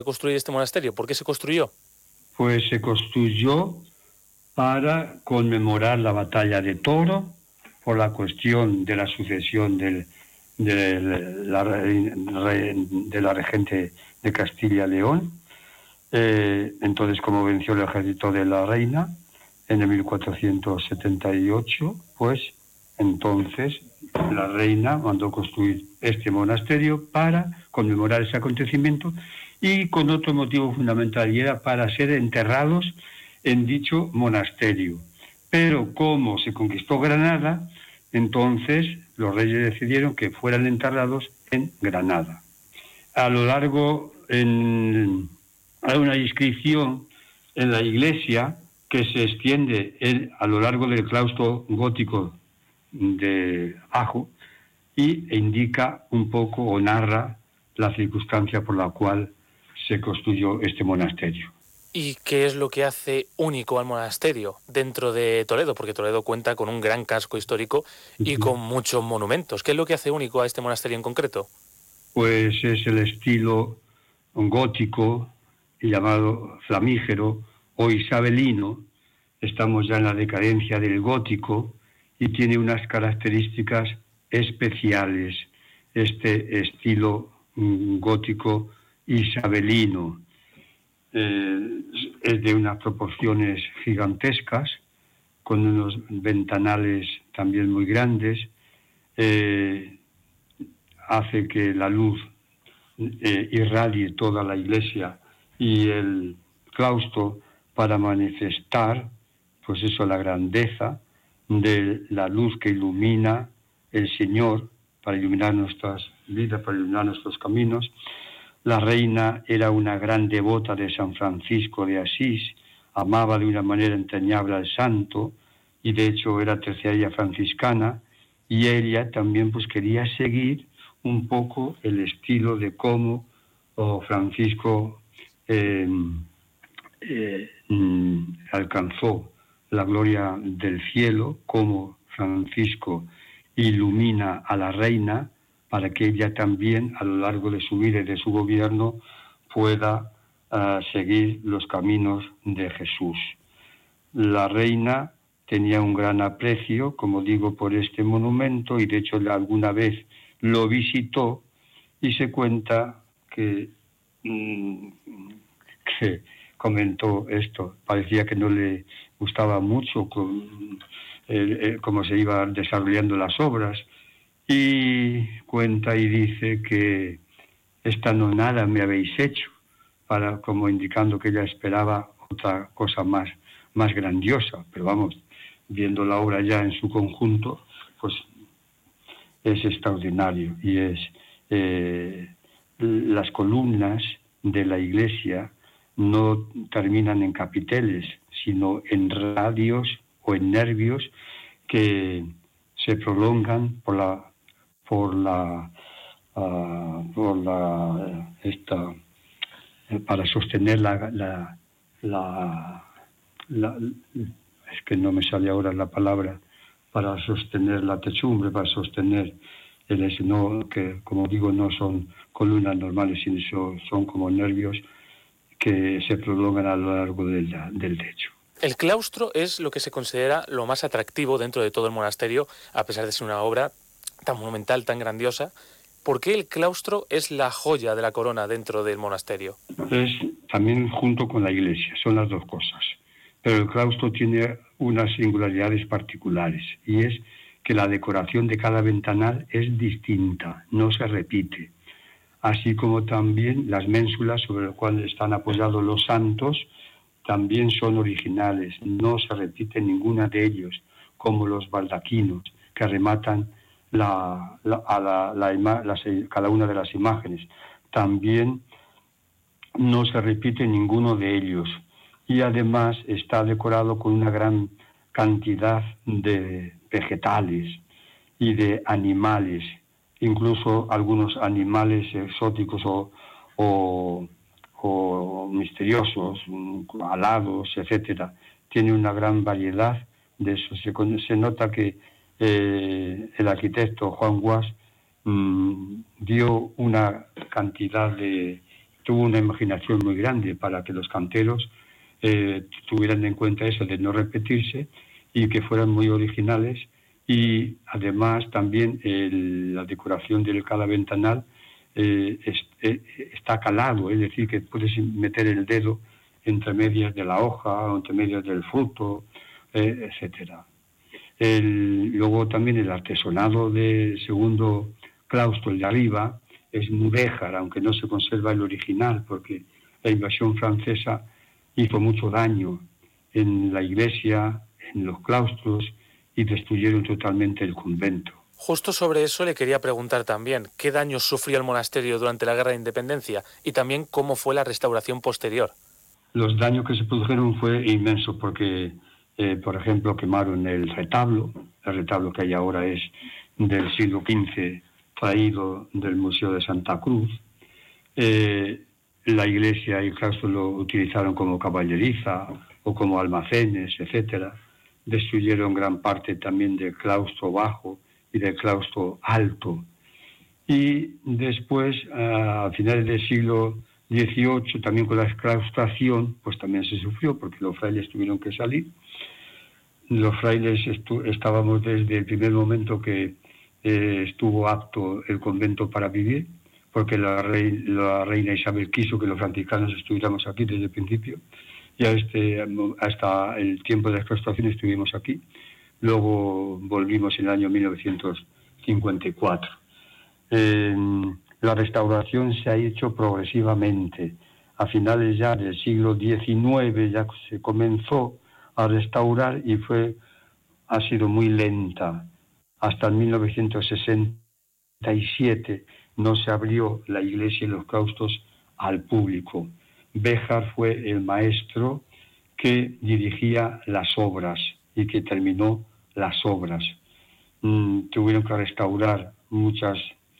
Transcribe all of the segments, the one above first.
construir este monasterio? ¿Por qué se construyó? Pues se construyó para conmemorar la batalla de Toro por la cuestión de la sucesión de la regente de Castilla y León. Entonces, como venció el ejército de la reina en el 1478, pues entonces la reina mandó construir este monasterio para conmemorar ese acontecimiento y con otro motivo fundamental, y era para ser enterrados en dicho monasterio. Pero como se conquistó Granada, entonces los reyes decidieron que fueran enterrados en Granada. A lo largo, hay una inscripción en la iglesia que se extiende a lo largo del claustro gótico de Ajo e indica un poco o narra la circunstancia por la cual se construyó este monasterio. ¿Y qué es lo que hace único al monasterio dentro de Toledo? Porque Toledo cuenta con un gran casco histórico y con muchos monumentos. ¿Qué es lo que hace único a este monasterio en concreto? Pues es el estilo gótico llamado flamígero o isabelino. Estamos ya en la decadencia del gótico y tiene unas características especiales este estilo gótico isabelino. Es de unas proporciones gigantescas, con unos ventanales también muy grandes, hace que la luz irradie toda la iglesia y el claustro para manifestar, pues eso, la grandeza de la luz que ilumina el Señor, para iluminar nuestras vidas, para iluminar nuestros caminos. La reina era una gran devota de San Francisco de Asís, amaba de una manera entrañable al santo, y de hecho era terciaria franciscana, y ella también pues quería seguir un poco el estilo de cómo Francisco alcanzó la gloria del cielo, cómo Francisco ilumina a la reina para que ella también a lo largo de su vida y de su gobierno pueda seguir los caminos de Jesús. La reina tenía un gran aprecio, como digo, por este monumento, y de hecho alguna vez lo visitó, y se cuenta que comentó esto. Parecía que no le gustaba mucho cómo se iban desarrollando las obras, y cuenta y dice que esta nonada me habéis hecho, como indicando que ella esperaba otra cosa más grandiosa. Pero vamos, viendo la obra ya en su conjunto, pues es extraordinario. Y las columnas de la iglesia no terminan en capiteles, sino en radios o en nervios que se prolongan para sostener es que no me sale ahora la palabra, para sostener la techumbre, para sostener que como digo no son columnas normales, sino son como nervios que se prolongan a lo largo del techo. El claustro es lo que se considera lo más atractivo dentro de todo el monasterio, a pesar de ser una obra tan monumental, tan grandiosa. ¿Por qué el claustro es la joya de la corona dentro del monasterio? Es también junto con la iglesia, son las dos cosas. Pero el claustro tiene unas singularidades particulares, y es que la decoración de cada ventanal es distinta, no se repite. Así como también las ménsulas sobre las cuales están apoyados los santos también son originales, no se repite ninguna de ellos, como los baldaquinos que rematan cada una de las imágenes. También no se repite ninguno de ellos, y además está decorado con una gran cantidad de vegetales y de animales, incluso algunos animales exóticos o misteriosos, alados, etcétera. Tiene una gran variedad de eso. Se nota que el arquitecto Juan Guas dio una cantidad de tuvo una imaginación muy grande para que los canteros tuvieran en cuenta eso de no repetirse y que fueran muy originales. Y además también la decoración de cada ventanal está calado, es decir, que puedes meter el dedo entre medias de la hoja o entre medias del fruto, etcétera. Luego también el artesonado del segundo claustro, el de arriba, es mudéjar, aunque no se conserva el original, porque la invasión francesa hizo mucho daño en la iglesia, en los claustros, y destruyeron totalmente el convento. Justo sobre eso le quería preguntar también, ¿qué daños sufrió el monasterio durante la Guerra de Independencia? Y también, ¿cómo fue la restauración posterior? Los daños que se produjeron fue inmenso, porque, por ejemplo, quemaron el retablo que hay ahora es del siglo XV, traído del Museo de Santa Cruz. La iglesia y el claustro lo utilizaron como caballeriza o como almacenes, etcétera. Destruyeron gran parte también del claustro bajo y del claustro alto. Y después, a finales del siglo XVIII, también con la exclaustración, pues también se sufrió, porque los frailes tuvieron que salir. Los frailes estábamos desde el primer momento que estuvo apto el convento para vivir, porque la reina Isabel quiso que los franciscanos estuviéramos aquí desde el principio, y hasta el tiempo de la exclaustración estuvimos aquí. Luego volvimos en el año 1954. La restauración se ha hecho progresivamente. A finales ya del siglo XIX ya se comenzó a restaurar y ha sido muy lenta. Hasta el 1967 no se abrió la iglesia y los claustros al público. Béjar fue el maestro que dirigía las obras y que terminó las obras. Tuvieron que restaurar muchas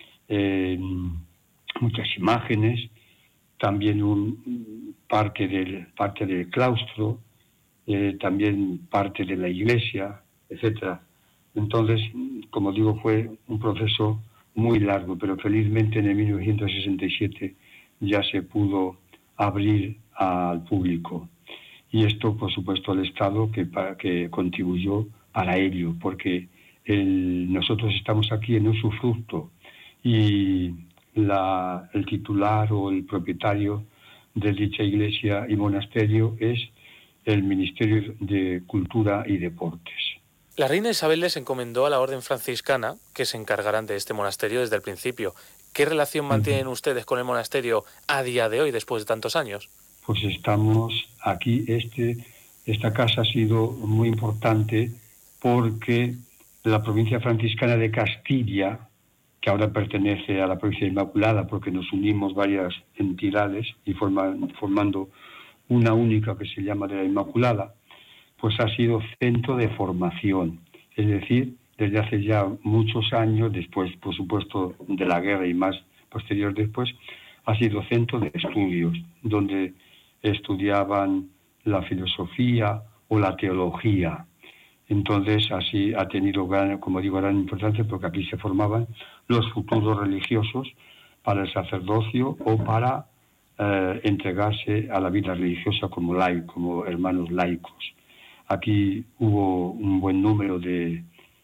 imágenes, también parte del claustro, también parte de la iglesia, etcétera. Entonces, como digo, fue un proceso muy largo, pero felizmente en el 1967 ya se pudo abrir al público. Y esto, por supuesto, el Estado que contribuyó para ello, porque nosotros estamos aquí en usufructo y el titular o el propietario de dicha iglesia y monasterio es el Ministerio de Cultura y Deportes. La reina Isabel les encomendó a la orden franciscana que se encargarán de este monasterio desde el principio. ¿Qué relación mantienen ustedes con el monasterio a día de hoy, después de tantos años? Pues estamos aquí. Esta casa ha sido muy importante porque la provincia franciscana de Castilla, que ahora pertenece a la provincia de Inmaculada, porque nos unimos varias entidades y formando una única que se llama de la Inmaculada, pues ha sido centro de formación. Es decir, desde hace ya muchos años, después, por supuesto, de la guerra y más posterior después, ha sido centro de estudios, donde estudiaban la filosofía o la teología. Entonces, así ha tenido gran importancia, porque aquí se formaban los futuros religiosos para el sacerdocio o para entregarse a la vida religiosa como hermanos laicos. Aquí hubo un buen número de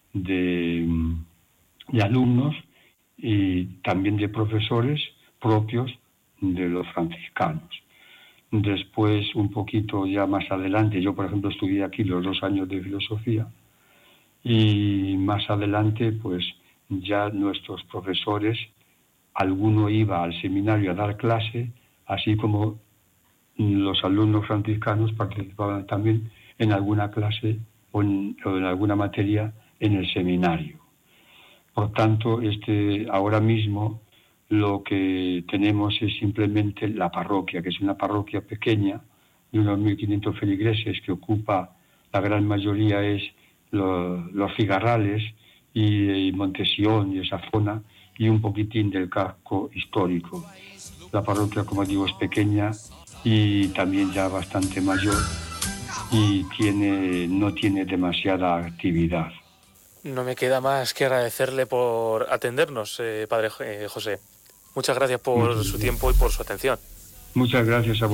alumnos y también de profesores propios de los franciscanos. Después, un poquito ya más adelante, yo por ejemplo estudié aquí los 2 años de filosofía y más adelante pues ya nuestros profesores, alguno iba al seminario a dar clase, así como los alumnos franciscanos participaban también en alguna clase o en alguna materia en el seminario. Por tanto, ahora mismo lo que tenemos es simplemente la parroquia, que es una parroquia pequeña de unos 1.500 feligreses, que ocupa, la gran mayoría es los Cigarrales y Montesión y esa zona, y un poquitín del casco histórico. La parroquia, como digo, es pequeña y también ya bastante mayor y no tiene demasiada actividad. No me queda más que agradecerle por atendernos, padre José. Muchas gracias por su tiempo y por su atención. Muchas gracias a